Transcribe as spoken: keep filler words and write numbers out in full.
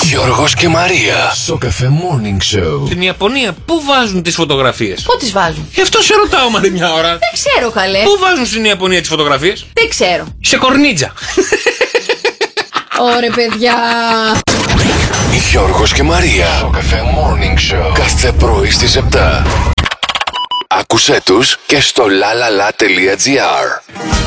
Γιώργος και Μαρία. Σοκαφέ Morning Show. Στην Ιαπωνία πού βάζουν τις φωτογραφίες? Πού τις βάζουν? Γι' αυτό σε ρωτάω μα μια ώρα. Δεν ξέρω, καλέ. Πού βάζουν στην Ιαπωνία τις φωτογραφίες? Δεν ξέρω. Σε κορνίτζα. Ωρε παιδιά. Γιώργος και Μαρία. Σοκαφέ Morning Show. Κάθε πρωί στις επτά. Άκουσέ τους και στο lalala.gr.